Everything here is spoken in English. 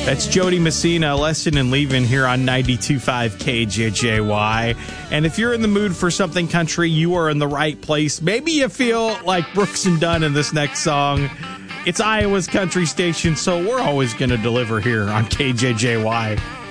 That's Jody Messina, Lesson in Leaving here on 92.5 KJJY. And if you're in the mood for something country, you are in the right place. Maybe you feel like Brooks and Dunn in this next song. It's Iowa's country station, so we're always going to deliver here on KJJY.